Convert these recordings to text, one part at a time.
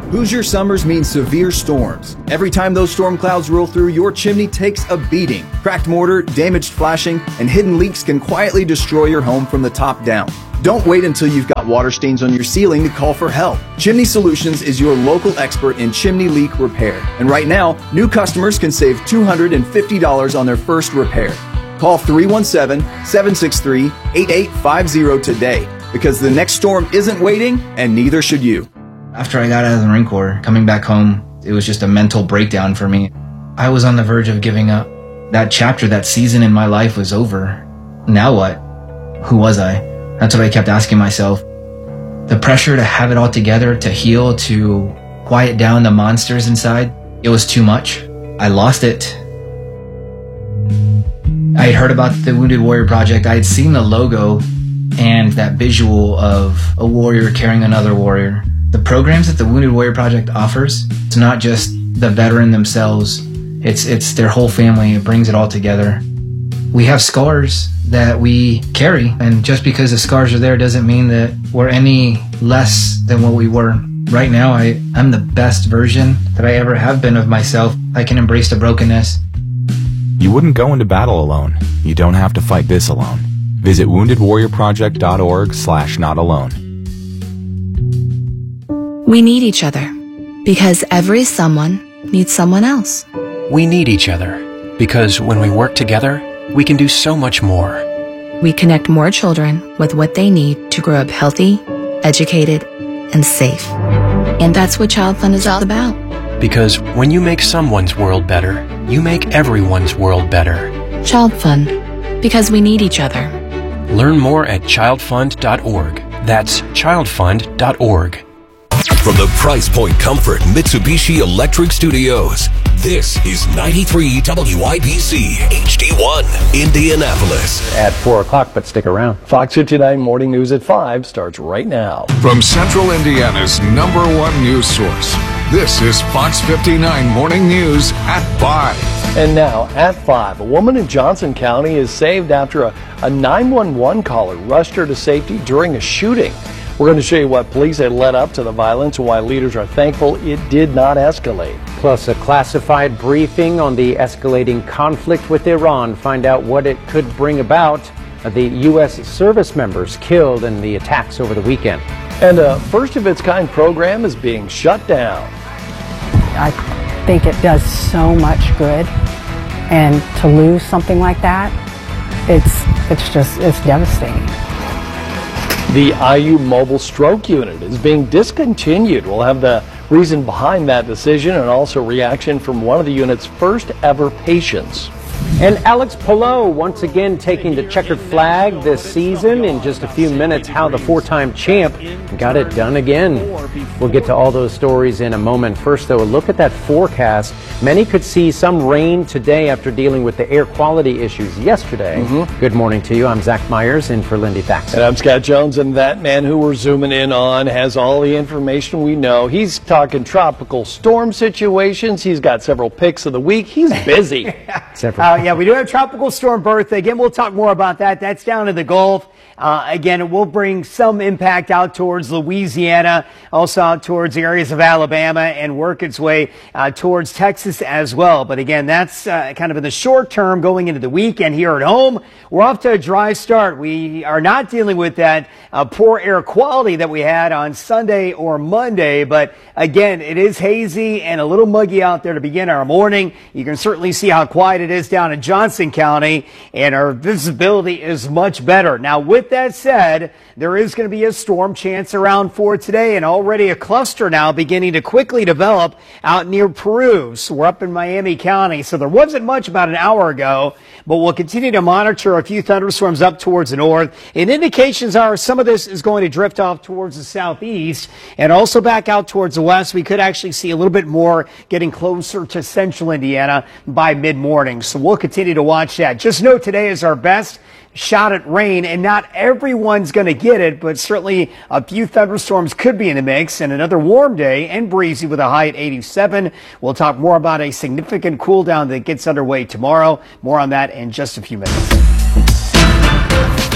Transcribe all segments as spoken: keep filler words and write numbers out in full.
Hoosier summers mean severe storms. Every time those storm clouds roll through, your chimney takes a beating. Cracked mortar, damaged flashing, and hidden leaks can quietly destroy your home from the top down. Don't wait until you've got water stains on your ceiling to call for help. Chimney Solutions is your local expert in chimney leak repair. And right now, new customers can save two hundred fifty dollars on their first repair. Call three one seven, seven six three, eight eight five zero today, because the next storm isn't waiting, and neither should you. After I got out of the Marine Corps, coming back home, it was just a mental breakdown for me. I was on the verge of giving up. That chapter, that season in my life was over. Now what? Who was I? That's what I kept asking myself. The pressure to have it all together, to heal, to quiet down the monsters inside, it was too much. I lost it. I had heard about the Wounded Warrior Project. I had seen the logo and that visual of a warrior carrying another warrior. The programs that the Wounded Warrior Project offers, it's not just the veteran themselves, it's it's their whole family. It brings it all together. We have scars that we carry, and just because the scars are there doesn't mean that we're any less than what we were. Right now, I, I'm the best version that I ever have been of myself. I can embrace the brokenness. You wouldn't go into battle alone. You don't have to fight this alone. Visit wounded warrior project dot org slash not alone. We need each other because every someone needs someone else. We need each other because when we work together, we can do so much more. We connect more children with what they need to grow up healthy, educated, and safe. And that's what Child Fund is all about. Because when you make someone's world better, you make everyone's world better. Child Fund, because we need each other. Learn more at child fund dot org. That's child fund dot org. From the Price Point Comfort Mitsubishi Electric Studios, this is ninety-three W I B C H D one, Indianapolis. At four o'clock, but stick around. Fox fifty-nine Morning News at five starts right now. From Central Indiana's number one news source, this is Fox fifty-nine Morning News at five. And now at five, a woman in Johnson County is saved after a, a nine one one caller rushed her to safety during a shooting. We're going to show you what police had led up to the violence and why leaders are thankful it did not escalate. Plus a classified briefing on the escalating conflict with Iran. Find out what it could bring about. The U S service members killed in the attacks over the weekend. And a first-of-its-kind program is being shut down. I think it does so much good, and to lose something like that, it's it's just it's devastating. The I U Mobile Stroke Unit is being discontinued. We'll have the reason behind that decision and also reaction from one of the unit's first ever patients. And Alex Palou once again taking the checkered flag this season. In just a few minutes, how the four-time champ got it done again. We'll get to all those stories in a moment. First, though, a look at that forecast. Many could see some rain today after dealing with the air quality issues yesterday. Mm-hmm. Good morning to you. I'm Zach Myers in for Lindy Thaxton. And I'm Scott Jones, and that man who we're zooming in on has all the information we know. He's talking tropical storm situations. He's got several picks of the week. He's busy. several. Uh, yeah, we do have Tropical Storm Bertha. Again, we'll talk more about that. That's down in the Gulf. Uh, again, it will bring some impact out towards Louisiana, also out towards areas of Alabama, and work its way uh, towards Texas as well. But again, that's uh, kind of in the short term going into the weekend here at home. We're off to a dry start. We are not dealing with that uh, poor air quality that we had on Sunday or Monday. But again, it is hazy and a little muggy out there to begin our morning. You can certainly see how quiet it is down in Johnson County, and our visibility is much better. Now, with that said, there is going to be a storm chance around for today, and already a cluster now beginning to quickly develop out near Peru. So we're up in Miami County, so there wasn't much about an hour ago, but we'll continue to monitor a few thunderstorms up towards the north. And indications are some of this is going to drift off towards the southeast and also back out towards the west. We could actually see a little bit more getting closer to central Indiana by mid-morning. So we'll continue to watch that. Just know today is our best shot at rain, and not everyone's going to get it, but certainly a few thunderstorms could be in the mix, and another warm day and breezy with a high at eighty-seven. We'll talk more about a significant cool down that gets underway tomorrow. More on that in just a few minutes.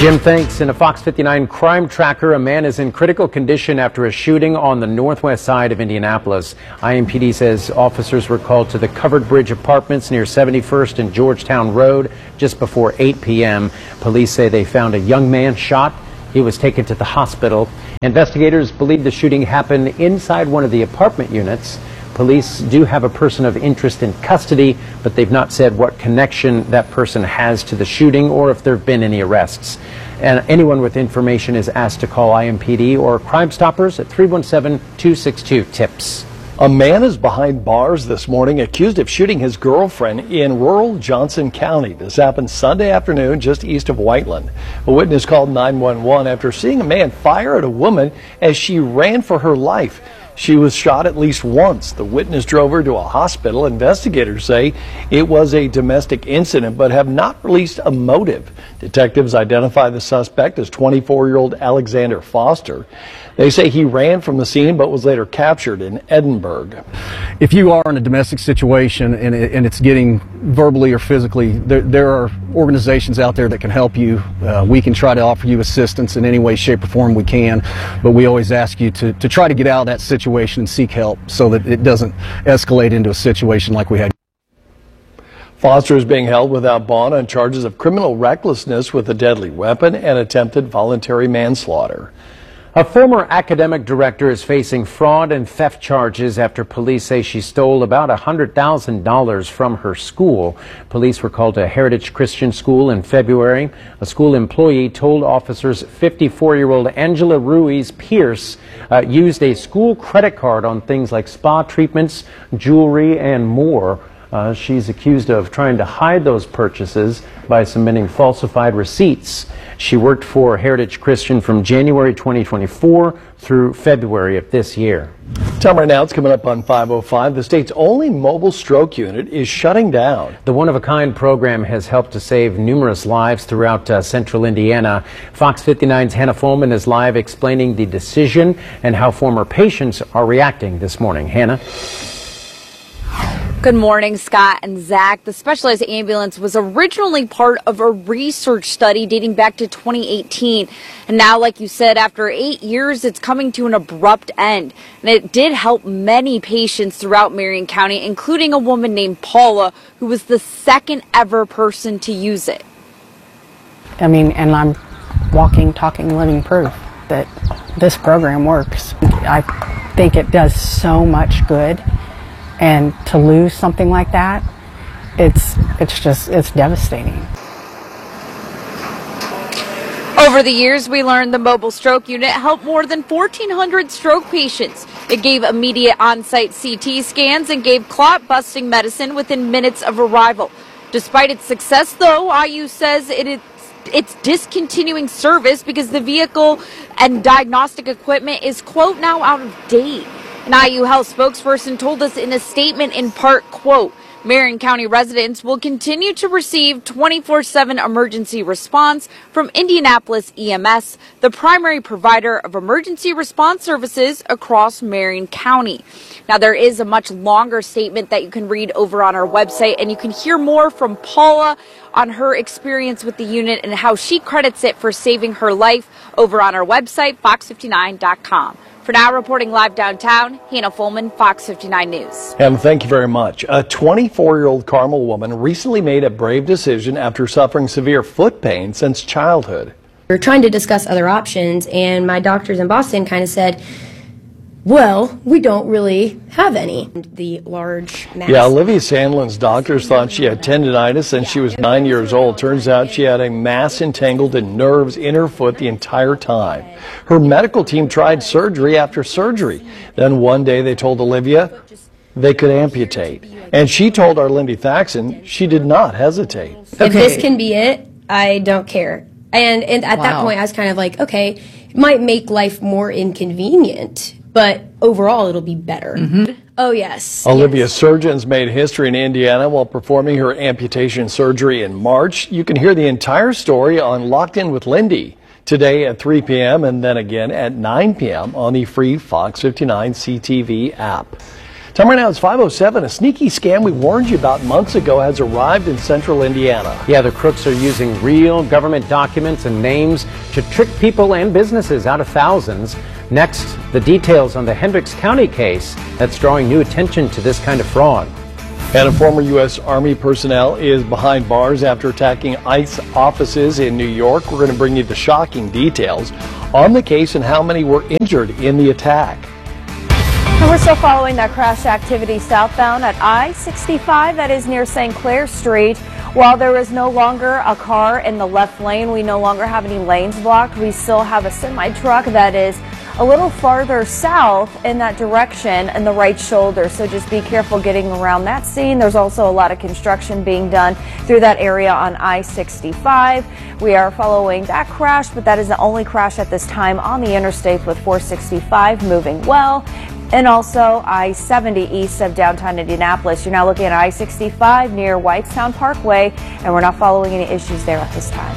Jim, thanks. In a Fox fifty-nine crime tracker, a man is in critical condition after a shooting on the northwest side of Indianapolis. I M P D says officers were called to the Covered Bridge Apartments near seventy-first and Georgetown Road just before eight p m Police say they found a young man shot. He was taken to the hospital. Investigators believe the shooting happened inside one of the apartment units. Police do have a person of interest in custody, but they've not said what connection that person has to the shooting or if there have been any arrests. And anyone with information is asked to call I M P D or Crime Stoppers at three one seven, two six two, TIPS. A man is behind bars this morning accused of shooting his girlfriend in rural Johnson County. This happened Sunday afternoon just east of Whiteland. A witness called nine one one after seeing a man fire at a woman as she ran for her life. She was shot at least once. The witness drove her to a hospital. Investigators say it was a domestic incident but have not released a motive. Detectives identify the suspect as twenty-four-year-old Alexander Foster. They say he ran from the scene but was later captured in Edinburgh. If you are in a domestic situation and, it, and it's getting verbally or physically, there, there are organizations out there that can help you. Uh, we can try to offer you assistance in any way, shape, or form we can, but we always ask you to, to try to get out of that situation and seek help so that it doesn't escalate into a situation like we had. Foster is being held without bond on charges of criminal recklessness with a deadly weapon and attempted voluntary manslaughter. A former academic director is facing fraud and theft charges after police say she stole about one hundred thousand dollars from her school. Police were called to Heritage Christian School in February. A school employee told officers fifty-four-year-old Angela Ruiz Pierce uh, used a school credit card on things like spa treatments, jewelry, and more. Uh, she's accused of trying to hide those purchases by submitting falsified receipts. She worked for Heritage Christian from January twenty twenty-four through February of this year. Time right now, it's coming up on five oh five. The state's only mobile stroke unit is shutting down. The one-of-a-kind program has helped to save numerous lives throughout uh, central Indiana. Fox fifty-nine's Hannah Fulman is live explaining the decision and how former patients are reacting this morning. Hannah? Good morning, Scott and Zach. The specialized ambulance was originally part of a research study dating back to twenty eighteen. And now, like you said, after eight years, it's coming to an abrupt end. And it did help many patients throughout Marion County, including a woman named Paula, who was the second ever person to use it. I mean, and I'm walking, talking, living proof that this program works. I think it does so much good. And to lose something like that, it's it's just, it's devastating. Over the years, we learned the mobile stroke unit helped more than fourteen hundred stroke patients. It gave immediate on-site C T scans and gave clot-busting medicine within minutes of arrival. Despite its success, though, I U says it is it's discontinuing service because the vehicle and diagnostic equipment is, quote, now out of date. An I U Health spokesperson told us in a statement in part, quote, Marion County residents will continue to receive twenty-four seven emergency response from Indianapolis E M S, the primary provider of emergency response services across Marion County. Now, there is a much longer statement that you can read over on our website, and you can hear more from Paula on her experience with the unit and how she credits it for saving her life over on our website, fox fifty-nine dot com. For now, reporting live downtown, Hannah Fulman, Fox fifty-nine News. Em, thank you very much. A twenty-four-year-old Carmel woman recently made a brave decision after suffering severe foot pain since childhood. We were trying to discuss other options, and my doctors in Boston kind of said, well, we don't really have any. The large mass. Yeah, Olivia Sandlin's doctors thought she had tendinitis and she was nine years old. Turns out she had a mass entangled in nerves in her foot the entire time. Her medical team tried surgery after surgery. Then one day they told Olivia they could amputate. And she told our Lindy Thaxton she did not hesitate. Okay. If this can be it, I don't care. And, and at wow. that point, I was kind of like, okay, it might make life more inconvenient, but overall, it'll be better. Mm-hmm. Oh, yes. Olivia yes. Surgeons made history in Indiana while performing her amputation surgery in March. You can hear the entire story on Locked In with Lindy today at three p m and then again at nine p m on the free Fox fifty-nine C T V app. Time right now is five oh seven. A sneaky scam we warned you about months ago has arrived in central Indiana. Yeah, the crooks are using real government documents and names to trick people and businesses out of thousands. Next, the details on the Hendricks County case that's drawing new attention to this kind of fraud. And a former U S Army personnel is behind bars after attacking ICE offices in New York. We're going to bring you the shocking details on the case and how many were injured in the attack. And we're still following that crash activity southbound at I sixty-five, that is near Saint Clair Street. While there is no longer a car in the left lane, we no longer have any lanes blocked. We still have a semi-truck that is a little farther south in that direction in the right shoulder. So just be careful getting around that scene. There's also a lot of construction being done through that area on I sixty-five. We are following that crash, but that is the only crash at this time on the interstate, with four sixty-five moving well. And also I seventy east of downtown Indianapolis. You're now looking at I sixty-five near Whitestown Parkway, and we're not following any issues there at this time.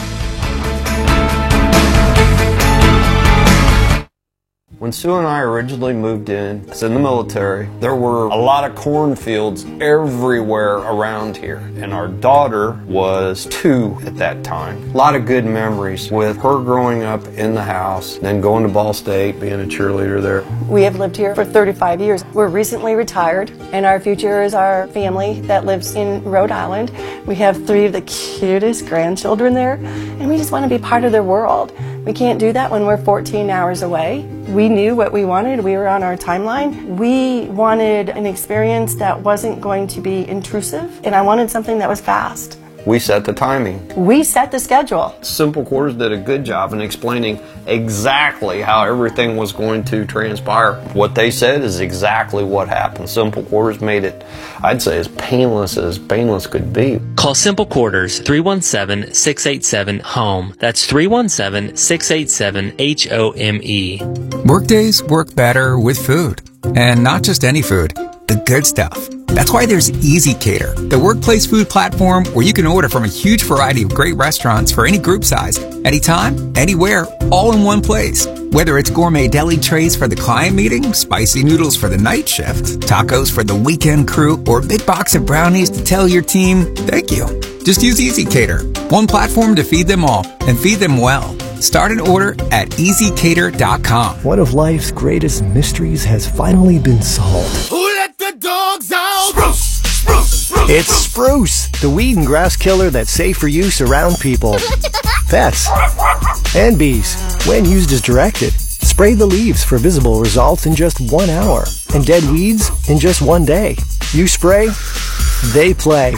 When Sue and I originally moved in, I was in the military, there were a lot of cornfields everywhere around here. And our daughter was two at that time. A lot of good memories with her growing up in the house, then going to Ball State, being a cheerleader there. We have lived here for thirty-five years. We're recently retired, and our future is our family that lives in Rhode Island. We have three of the cutest grandchildren there, and we just want to be part of their world. We can't do that when we're fourteen hours away. We knew what we wanted. We were on our timeline. We wanted an experience that wasn't going to be intrusive, and I wanted something that was fast. We set the timing. We set the schedule. Simple Quarters did a good job in explaining exactly how everything was going to transpire. What they said is exactly what happened. Simple Quarters made it, I'd say, as painless as painless could be. Call Simple Quarters three one seven, six eight seven, HOME. That's three one seven, six eight seven, H O M E. Workdays work better with food. And not just any food, the good stuff. That's why there's ezCater, the workplace food platform where you can order from a huge variety of great restaurants for any group size, anytime, anywhere, all in one place. Whether it's gourmet deli trays for the client meeting, spicy noodles for the night shift, tacos for the weekend crew, or a big box of brownies to tell your team, thank you. Just use ezCater, one platform to feed them all, and feed them well. Start an order at easy cater dot com. One of life's greatest mysteries has finally been solved. Who let the dogs out? Spruce, spruce, spruce, it's Spruce, the weed and grass killer that's safe for use around people, pets, and bees. When used as directed, spray the leaves for visible results in just one hour, and dead weeds in just one day. You spray, they play.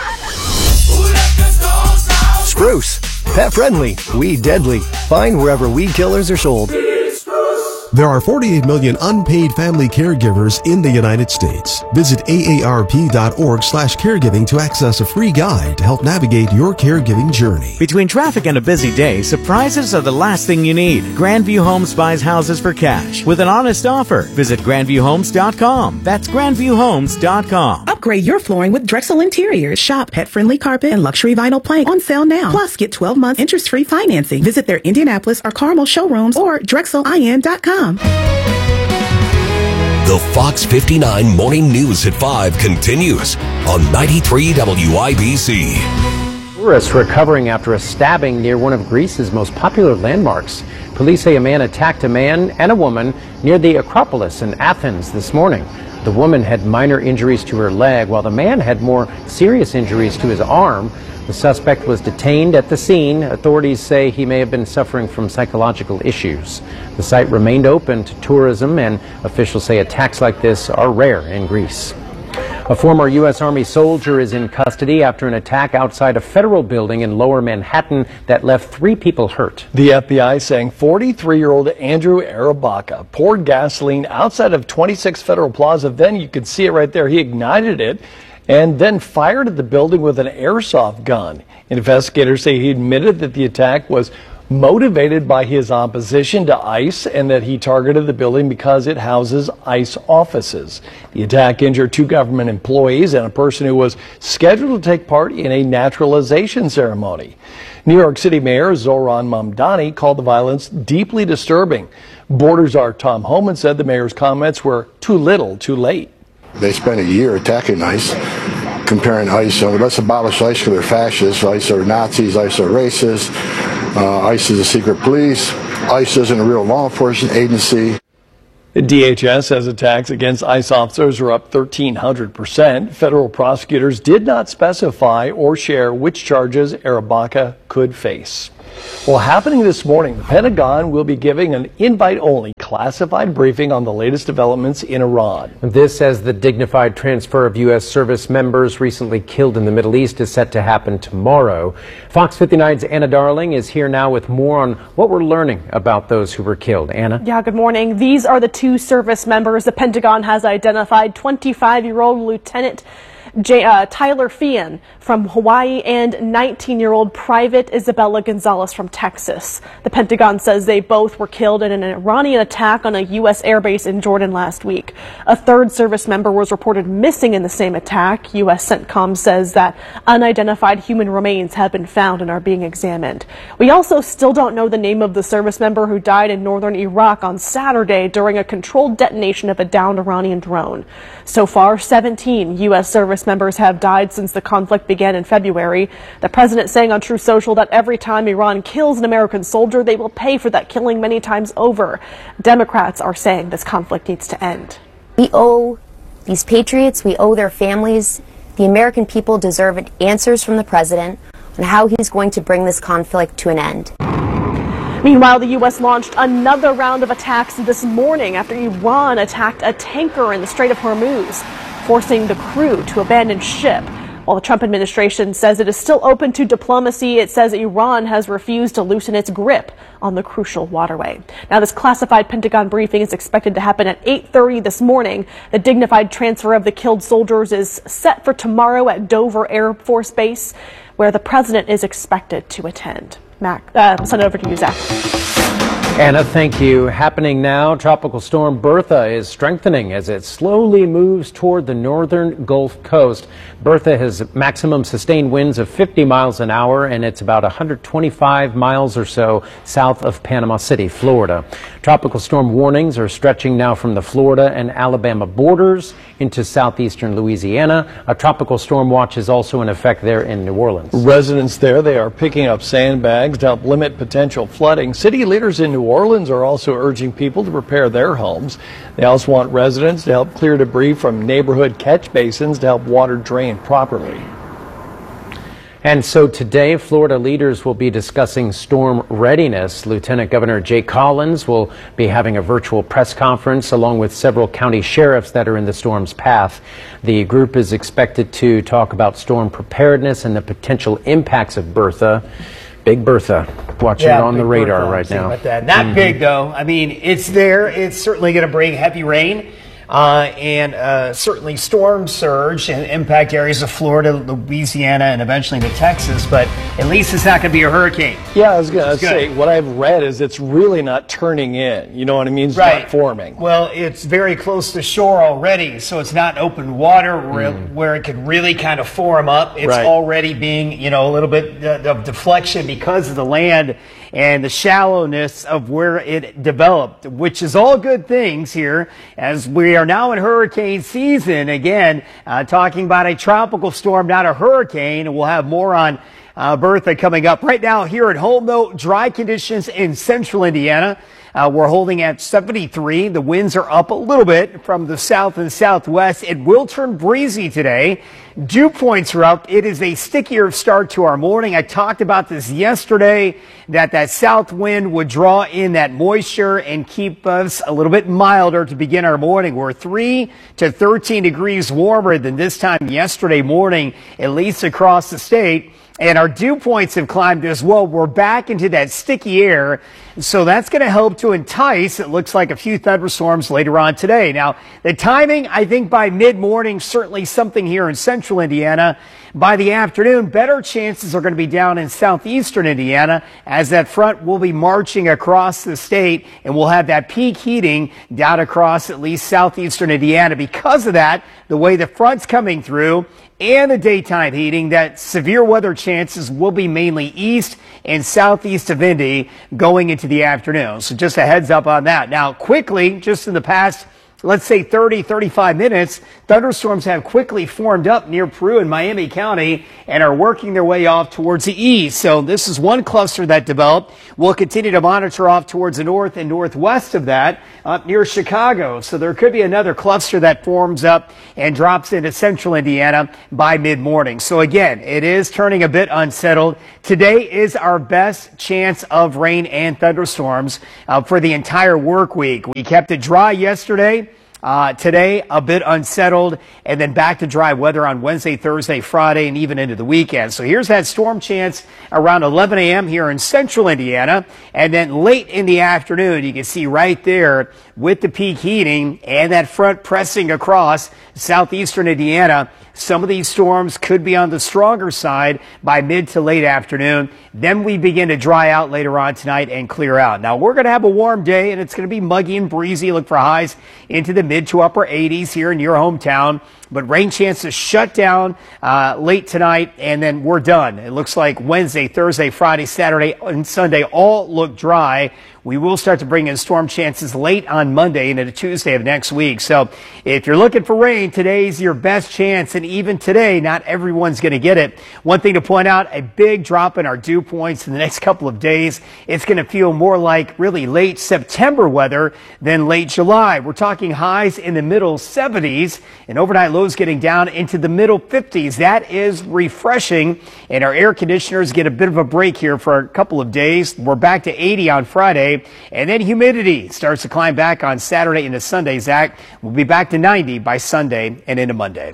Spruce, pet friendly, weed deadly. Find wherever weed killers are sold. There are forty-eight million unpaid family caregivers in the United States. Visit A A R P dot org slash caregiving to access a free guide to help navigate your caregiving journey. Between traffic and a busy day, surprises are the last thing you need. Grandview Homes buys houses for cash with an honest offer. Visit grandview homes dot com. That's grandview homes dot com. Upgrade your flooring with Drexel Interiors. Shop pet-friendly carpet and luxury vinyl plank on sale now. Plus, get twelve months interest-free financing. Visit their Indianapolis or Carmel showrooms or drexel I N dot com. The Fox fifty-nine Morning News at five continues on ninety-three W I B C. Tourists recovering after a stabbing near one of Greece's most popular landmarks. Police say a man attacked a man and a woman near the Acropolis in Athens this morning. The woman had minor injuries to her leg, while the man had more serious injuries to his arm. The suspect was detained at the scene. Authorities say he may have been suffering from psychological issues. The site remained open to tourism, and officials say attacks like this are rare in Greece. A former U S Army soldier is in custody after an attack outside a federal building in Lower Manhattan that left three people hurt. The F B I saying forty-three-year-old Andrew Arabaka poured gasoline outside of twenty-six Federal Plaza. Then you could see it right there. He ignited it and then fired at the building with an airsoft gun. Investigators say he admitted that the attack was motivated by his opposition to ICE and that he targeted the building because it houses ICE offices. The attack injured two government employees and a person who was scheduled to take part in a naturalization ceremony. New York City Mayor Zohran Mamdani called the violence deeply disturbing. Borders Czar Tom Homan said the mayor's comments were too little, too late. They spent a year attacking ICE, comparing ICE. Uh, let's abolish ICE because they're fascists. ICE are Nazis. ICE are racist. Uh, ICE is a secret police. ICE isn't a real law enforcement agency. The D H S says attacks against ICE officers are up thirteen hundred percent. Federal prosecutors did not specify or share which charges Arabaka could face. Well, happening this morning, the Pentagon will be giving an invite-only classified briefing on the latest developments in Iran. This as the dignified transfer of U S service members recently killed in the Middle East is set to happen tomorrow. Fox fifty-nine's Anna Darling is here now with more on what we're learning about those who were killed. Anna? Yeah, good morning. These are the two service members the Pentagon has identified. twenty-five-year-old Lieutenant J uh, Tyler Fian from Hawaii and nineteen-year-old Private Isabella Gonzalez from Texas. The Pentagon says they both were killed in an Iranian attack on a U S airbase in Jordan last week. A third service member was reported missing in the same attack. U S CENTCOM says that unidentified human remains have been found and are being examined. We also still don't know the name of the service member who died in northern Iraq on Saturday during a controlled detonation of a downed Iranian drone. So far, seventeen U S service members have died since the conflict began in February. The president saying on True Social that every time Iran kills an American soldier, they will pay for that killing many times over. Democrats are saying this conflict needs to end. We owe these patriots, we owe their families, the American people deserve answers from the president on how he's going to bring this conflict to an end. Meanwhile, the U S launched another round of attacks this morning after Iran attacked a tanker in the Strait of Hormuz, forcing the crew to abandon ship. While the Trump administration says it is still open to diplomacy, it says Iran has refused to loosen its grip on the crucial waterway. Now, this classified Pentagon briefing is expected to happen at eight thirty this morning. The dignified transfer of the killed soldiers is set for tomorrow at Dover Air Force Base, where the president is expected to attend. Mac, uh, send it over to you, Zach. Anna, thank you. Happening now, Tropical Storm Bertha is strengthening as it slowly moves toward the northern Gulf Coast. Bertha has maximum sustained winds of fifty miles an hour, and it's about one hundred twenty-five miles or so south of Panama City, Florida. Tropical storm warnings are stretching now from the Florida and Alabama borders into southeastern Louisiana. A tropical storm watch is also in effect there in New Orleans. Residents there, they are picking up sandbags to help limit potential flooding. City leaders in New Orleans are also urging people to prepare their homes. They also want residents to help clear debris from neighborhood catch basins to help water drain properly. And so today, Florida leaders will be discussing storm readiness. Lieutenant Governor Jay Collins will be having a virtual press conference along with several county sheriffs that are in the storm's path. The group is expected to talk about storm preparedness and the potential impacts of Bertha. Big Bertha, watching yeah, it on the radar Bertha, right now. About that. Not mm-hmm. big, though. I mean, it's there. It's certainly going to bring heavy rain. Uh, and uh, certainly storm surge and impact areas of Florida, Louisiana, and eventually to Texas. But at least it's not going to be a hurricane. Yeah, I was going to say, what I've read is it's really not turning in. You know what I mean? It's right. not forming. Well, it's very close to shore already, so it's not open water where, mm. where it could really kind of form up. It's right. already being, you know, a little bit of deflection because of the land and the shallowness of where it developed, which is all good things here as we are now in hurricane season. Again, uh, talking about a tropical storm, not a hurricane. We'll have more on uh, Bertha coming up. Right now here at home, though, dry conditions in central Indiana. Uh, we're holding at seventy-three. The winds are up a little bit from the south and southwest. It will turn breezy today. Dew points are up. It is a stickier start to our morning. I talked about this yesterday, that that south wind would draw in that moisture and keep us a little bit milder to begin our morning. We're three to thirteen degrees warmer than this time yesterday morning, at least across the state. And our dew points have climbed as well. We're back into that sticky air. So that's going to help to entice, it looks like, a few thunderstorms later on today. Now, the timing, I think by mid-morning, certainly something here in central Indiana. By the afternoon, better chances are going to be down in southeastern Indiana as that front will be marching across the state, and we'll have that peak heating down across at least southeastern Indiana. Because of that, the way the front's coming through and the daytime heating, that severe weather chances will be mainly east and southeast of Indy going into the afternoon. So just a heads up on that. Now, quickly, just in the past let's say thirty, thirty-five minutes, thunderstorms have quickly formed up near Peru and Miami County and are working their way off towards the east. So this is one cluster that developed. We'll continue to monitor off towards the north and northwest of that up near Chicago. So there could be another cluster that forms up and drops into central Indiana by mid-morning. So again, it is turning a bit unsettled. Today is our best chance of rain and thunderstorms uh, for the entire work week. We kept it dry yesterday. Uh, today, a bit unsettled, and then back to dry weather on Wednesday, Thursday, Friday, and even into the weekend. So here's that storm chance around eleven a.m. here in central Indiana. And then late in the afternoon, you can see right there with the peak heating and that front pressing across southeastern Indiana. Some of these storms could be on the stronger side by mid to late afternoon. Then we begin to dry out later on tonight and clear out. Now, we're going to have a warm day, and it's going to be muggy and breezy. Look for highs into the mid to upper eighties here in your hometown. But rain chances shut down uh, late tonight, and then we're done. It looks like Wednesday, Thursday, Friday, Saturday, and Sunday all look dry. We will start to bring in storm chances late on Monday and into Tuesday of next week. So if you're looking for rain, today's your best chance. And even today, not everyone's going to get it. One thing to point out, a big drop in our dew points in the next couple of days. It's going to feel more like really late September weather than late July. We're talking highs in the middle seventies and overnight lows getting down into the middle fifties. That is refreshing, and our air conditioners get a bit of a break here for a couple of days. We're back to eighty on Friday, and then humidity starts to climb back on Saturday into Sunday. Zach, we'll be back to ninety by Sunday and into Monday.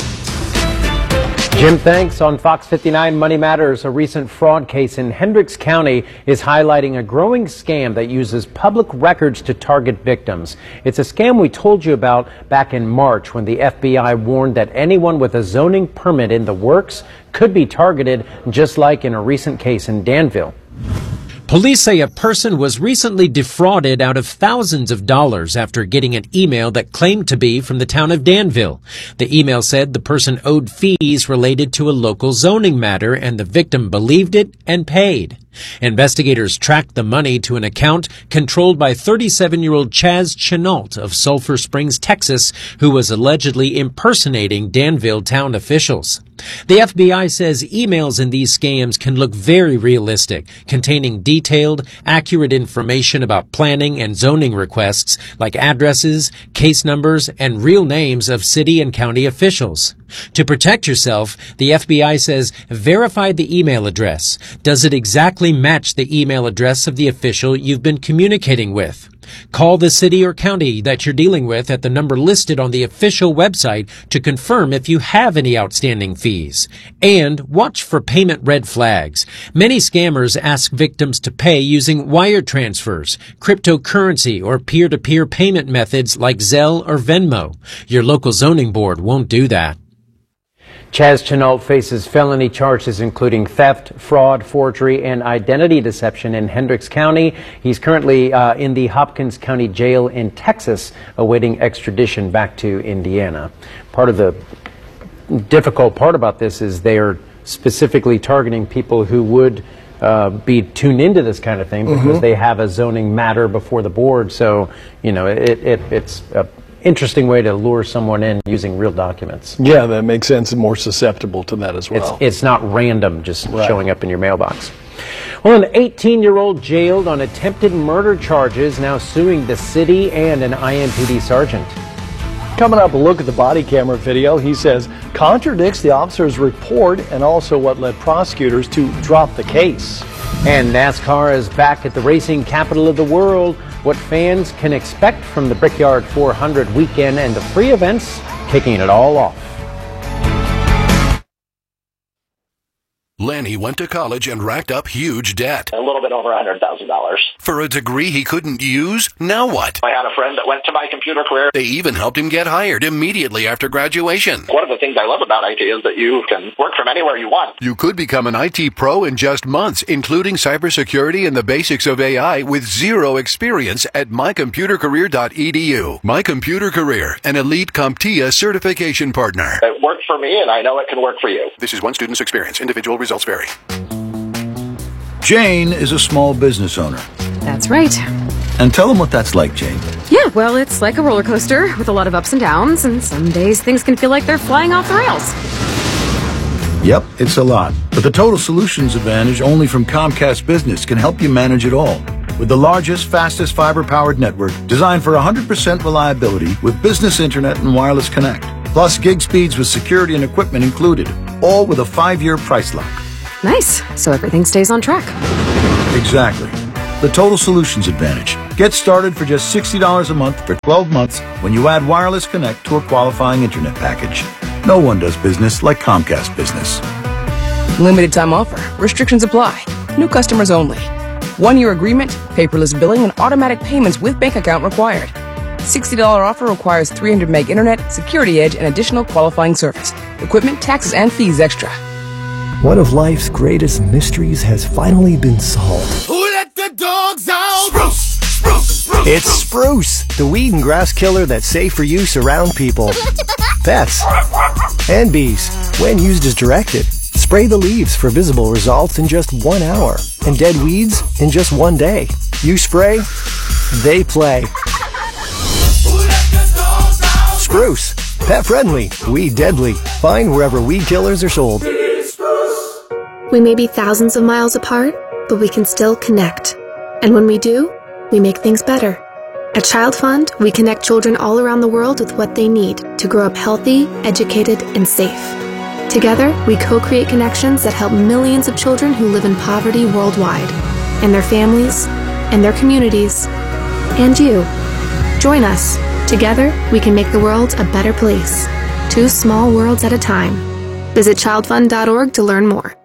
Jim, thanks. On Fox fifty-nine Money Matters, a recent fraud case in Hendricks County is highlighting a growing scam that uses public records to target victims. It's a scam we told you about back in March when the F B I warned that anyone with a zoning permit in the works could be targeted, just like in a recent case in Danville. Police say a person was recently defrauded out of thousands of dollars after getting an email that claimed to be from the town of Danville. The email said the person owed fees related to a local zoning matter, and the victim believed it and paid. Investigators tracked the money to an account controlled by thirty-seven-year-old Chaz Chenault of Sulphur Springs, Texas, who was allegedly impersonating Danville town officials. The F B I says emails in these scams can look very realistic, containing detailed, accurate information about planning and zoning requests, like addresses, case numbers, and real names of city and county officials. To protect yourself, the F B I says verify the email address. Does it exactly match the email address of the official you've been communicating with? Call the city or county that you're dealing with at the number listed on the official website to confirm if you have any outstanding fees. And watch for payment red flags. Many scammers ask victims to pay using wire transfers, cryptocurrency, or peer-to-peer payment methods like Zelle or Venmo. Your local zoning board won't do that. Chaz Chenault faces felony charges including theft, fraud, forgery, and identity deception in Hendricks County. He's currently uh, in the Hopkins County Jail in Texas, awaiting extradition back to Indiana. Part of the difficult part about this is they are specifically targeting people who would uh, be tuned into this kind of thing because mm-hmm. they have a zoning matter before the board. So, you know, it, it, it's a interesting way to lure someone in using real documents. Yeah, that makes sense, and more susceptible to that as well. It's, it's not random just right. showing up in your mailbox. Well, an eighteen-year-old jailed on attempted murder charges now suing the city and an I M P D sergeant. Coming up, a look at the body camera video he says contradicts the officer's report and also what led prosecutors to drop the case. And NASCAR is back at the racing capital of the world. What fans can expect from the Brickyard four hundred weekend and the free events kicking it all off. Lanny went to college and racked up huge debt. A little bit over one hundred thousand dollars. For a degree he couldn't use? Now what? I had a friend that went to My Computer Career. They even helped him get hired immediately after graduation. One of the things I love about I T is that you can work from anywhere you want. You could become an I T pro in just months, including cybersecurity and the basics of A I with zero experience at my computer career dot e d u. My Computer Career, an elite CompTIA certification partner. It worked for me, and I know it can work for you. This is one student's experience. Individual results vary. Jane is a small business owner. That's right. And tell them what that's like, Jane. Yeah, well, it's like a roller coaster with a lot of ups and downs, and some days things can feel like they're flying off the rails. Yep, it's a lot. But the Total Solutions Advantage only from Comcast Business can help you manage it all. With the largest, fastest fiber-powered network designed for one hundred percent reliability with business internet and wireless connect. Plus gig speeds with security and equipment included. All with a five-year price lock. Nice. So everything stays on track. Exactly. The Total Solutions Advantage. Get started for just sixty dollars a month for twelve months when you add wireless connect to a qualifying internet package. No one does business like Comcast Business. Limited time offer. Restrictions apply. New customers only. One-year agreement, paperless billing, and automatic payments with bank account required. sixty dollars offer requires three hundred meg internet, security edge, and additional qualifying service. Equipment, taxes, and fees extra. One of life's greatest mysteries has finally been solved. Who let the dogs out? Spruce, spruce, spruce. It's Spruce, the weed and grass killer that's safe for use around people, pets, and bees. When used as directed, spray the leaves for visible results in just one hour, and dead weeds in just one day. You spray, they play. Spruce, pet friendly, weed deadly. Find wherever weed killers are sold. We may be thousands of miles apart, but we can still connect. And when we do, we make things better. At Child Fund, we connect children all around the world with what they need to grow up healthy, educated, and safe. Together, we co-create connections that help millions of children who live in poverty worldwide, and their families, and their communities, and you. Join us. Together, we can make the world a better place. Two small worlds at a time. Visit child fund dot org to learn more.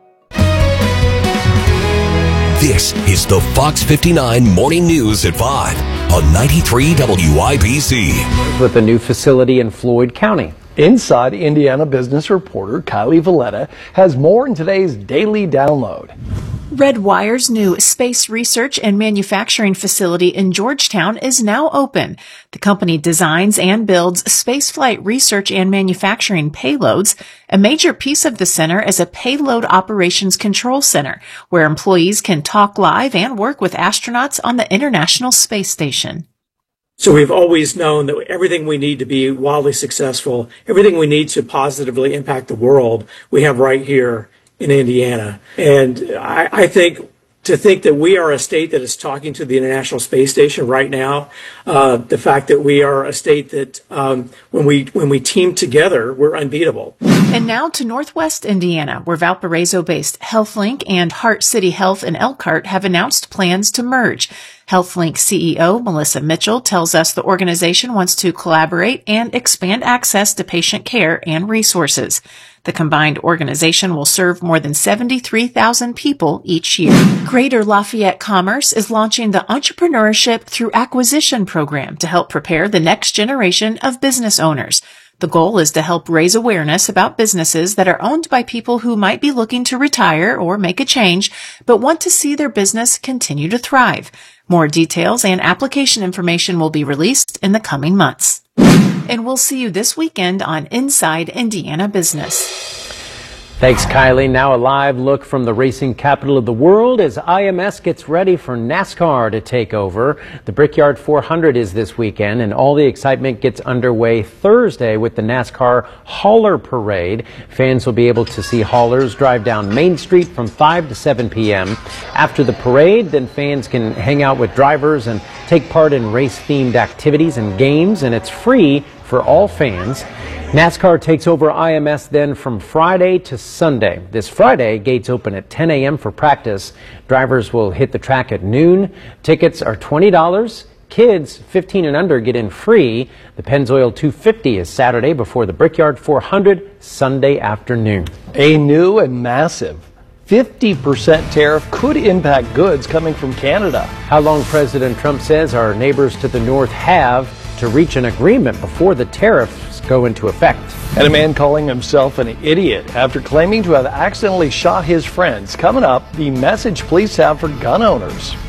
This is the Fox fifty-nine Morning News at five on ninety-three W I B C. With a new facility in Floyd County. Inside Indiana business reporter Kylie Valletta has more in today's Daily Download. Redwire's new space research and manufacturing facility in Georgetown is now open. The company designs and builds spaceflight research and manufacturing payloads. A major piece of the center is a payload operations control center, where employees can talk live and work with astronauts on the International Space Station. So we've always known that everything we need to be wildly successful, everything we need to positively impact the world, we have right here in Indiana. And I, I think to think that we are a state that is talking to the International Space Station right now, uh, the fact that we are a state that um, when we when we team together, we're unbeatable. And now to Northwest Indiana, where Valparaiso-based HealthLink and Heart City Health in Elkhart have announced plans to merge. HealthLink C E O Melissa Mitchell tells us the organization wants to collaborate and expand access to patient care and resources. The combined organization will serve more than seventy-three thousand people each year. Greater Lafayette Commerce is launching the Entrepreneurship Through Acquisition program to help prepare the next generation of business owners. The goal is to help raise awareness about businesses that are owned by people who might be looking to retire or make a change, but want to see their business continue to thrive. More details and application information will be released in the coming months. And we'll see you this weekend on Inside Indiana Business. Thanks, Kylie. Now a live look from the racing capital of the world as I M S gets ready for NASCAR to take over. The Brickyard four hundred is this weekend, and all the excitement gets underway Thursday with the NASCAR Hauler Parade. Fans will be able to see haulers drive down Main Street from five to seven p m After the parade, then fans can hang out with drivers and take part in race-themed activities and games, and it's free for all fans. NASCAR takes over I M S then from Friday to Sunday. This Friday, gates open at ten a m for practice. Drivers will hit the track at noon. Tickets are twenty dollars. Kids fifteen and under get in free. The Pennzoil two fifty is Saturday before the Brickyard four hundred Sunday afternoon. A new and massive fifty percent tariff could impact goods coming from Canada. How long President Trump says our neighbors to the north have to reach an agreement before the tariffs go into effect. And a man calling himself an idiot after claiming to have accidentally shot his friends. Coming up, the message police have for gun owners.